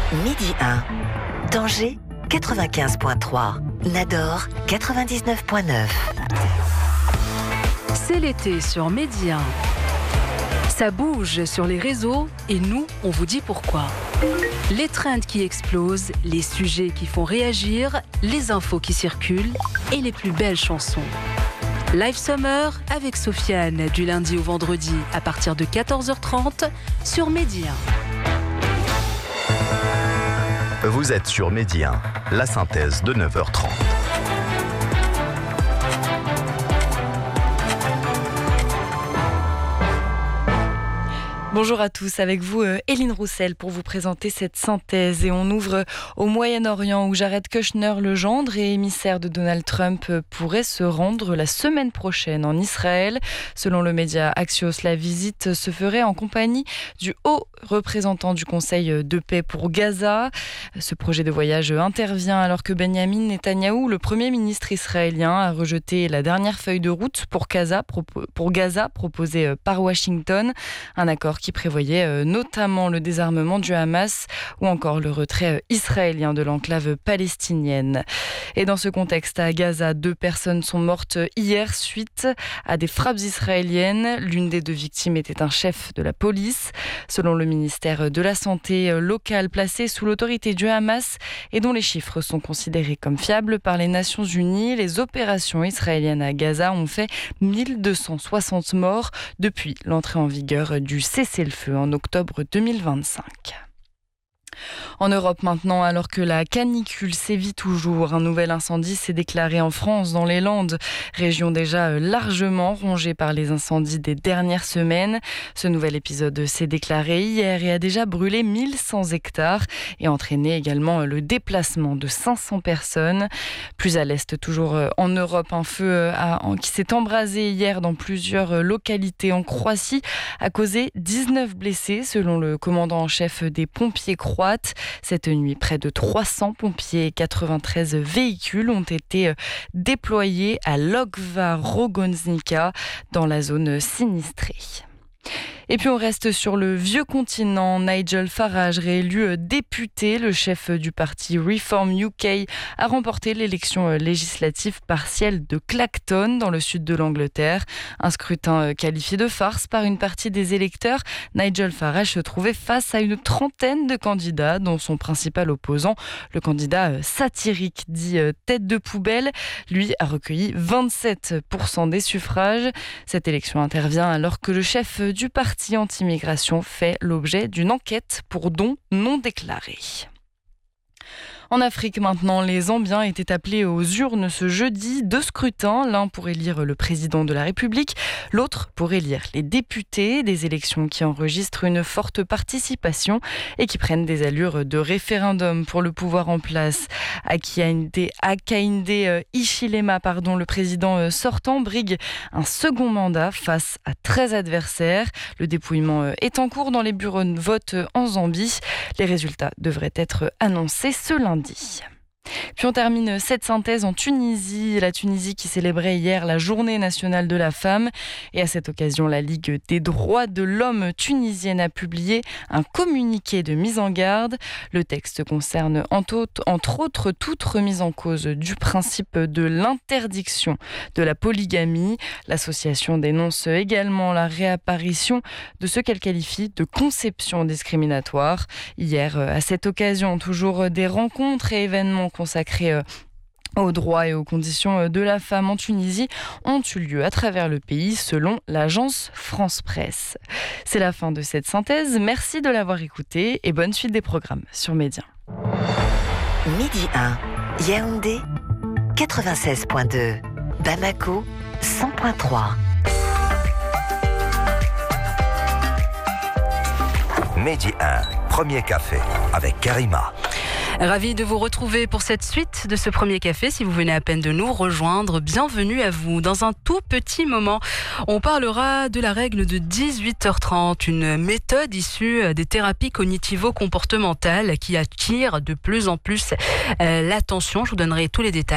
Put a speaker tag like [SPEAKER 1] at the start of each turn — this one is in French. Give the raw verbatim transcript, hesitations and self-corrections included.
[SPEAKER 1] Midi un. Tanger, quatre-vingt-quinze virgule trois. Nador, quatre-vingt-dix-neuf virgule neuf.
[SPEAKER 2] C'est l'été sur Midi un. Ça bouge sur les réseaux et nous, on vous dit pourquoi. Les trends qui explosent, les sujets qui font réagir, les infos qui circulent et les plus belles chansons. Live Summer avec Sofiane du lundi au vendredi à partir de quatorze heures trente sur Midi un.
[SPEAKER 3] Vous êtes sur Midi un, la synthèse de neuf heures trente.
[SPEAKER 4] Bonjour à tous, avec vous Hélène Roussel pour vous présenter cette synthèse et on ouvre au Moyen-Orient où Jared Kushner, le gendre et émissaire de Donald Trump, pourrait se rendre la semaine prochaine en Israël. Selon le média Axios, la visite se ferait en compagnie du haut représentant du Conseil de paix pour Gaza. Ce projet de voyage intervient alors que Benjamin Netanyahou, le premier ministre israélien, a rejeté la dernière feuille de route pour Gaza, pour Gaza proposée par Washington, un accord qui qui prévoyait notamment le désarmement du Hamas ou encore le retrait israélien de l'enclave palestinienne. Et dans ce contexte, à Gaza, deux personnes sont mortes hier suite à des frappes israéliennes. L'une des deux victimes était un chef de la police. Selon le ministère de la Santé local placé sous l'autorité du Hamas et dont les chiffres sont considérés comme fiables par les Nations Unies, les opérations israéliennes à Gaza ont fait mille deux cent soixante morts depuis l'entrée en vigueur du cessez-le-feu en octobre deux mille vingt-cinq. En Europe maintenant, alors que la canicule sévit toujours, un nouvel incendie s'est déclaré en France, dans les Landes, région déjà largement rongée par les incendies des dernières semaines. Ce nouvel épisode s'est déclaré hier et a déjà brûlé mille cent hectares et entraîné également le déplacement de cinq cents personnes. Plus à l'est, toujours en Europe, un feu a, qui s'est embrasé hier dans plusieurs localités en Croatie a causé dix-neuf blessés, selon le commandant en chef des pompiers croates. Cette nuit, près de trois cents pompiers et quatre-vingt-treize véhicules ont été déployés à Logva Rogonica, dans la zone sinistrée. Et puis on reste sur le vieux continent. Nigel Farage, réélu député, le chef du parti Reform U K, a remporté l'élection législative partielle de Clacton dans le sud de l'Angleterre. Un scrutin qualifié de farce par une partie des électeurs. Nigel Farage se trouvait face à une trentaine de candidats, dont son principal opposant, le candidat satirique dit tête de poubelle, lui a recueilli vingt-sept pour cent des suffrages. Cette élection intervient alors que le chef du parti anti-immigration fait l'objet d'une enquête pour dons non déclarés. En Afrique maintenant, les Zambiens étaient appelés aux urnes ce jeudi, deux scrutins, l'un pour élire le président de la République, l'autre pour élire les députés, des élections qui enregistrent une forte participation et qui prennent des allures de référendum pour le pouvoir en place. Hakainde Hichilema, pardon, le président sortant, brigue un second mandat face à treize adversaires. Le dépouillement est en cours dans les bureaux de vote en Zambie. Les résultats devraient être annoncés ce lundi. Puis on termine cette synthèse en Tunisie, la Tunisie qui célébrait hier la journée nationale de la femme. Et à cette occasion, la Ligue des droits de l'homme tunisienne a publié un communiqué de mise en garde. Le texte concerne entre autres toute remise en cause du principe de l'interdiction de la polygamie. L'association dénonce également la réapparition de ce qu'elle qualifie de conception discriminatoire. Hier, à cette occasion, toujours des rencontres et événements consacrés aux droits et aux conditions de la femme en Tunisie ont eu lieu à travers le pays, selon l'agence France Presse. C'est la fin de cette synthèse. Merci de l'avoir écouté et bonne suite des programmes sur Média.
[SPEAKER 1] Midi un, Yaoundé, quatre-vingt-seize virgule deux, Bamako, cent virgule trois.
[SPEAKER 3] Midi un, premier café avec Karima.
[SPEAKER 2] Ravi de vous retrouver pour cette suite de ce premier café. Si vous venez à peine de nous rejoindre, bienvenue à vous. Dans un tout petit moment, on parlera de la règle de dix-huit heures trente, une méthode issue des thérapies cognitivo-comportementales qui attire de plus en plus l'attention. Je vous donnerai tous les détails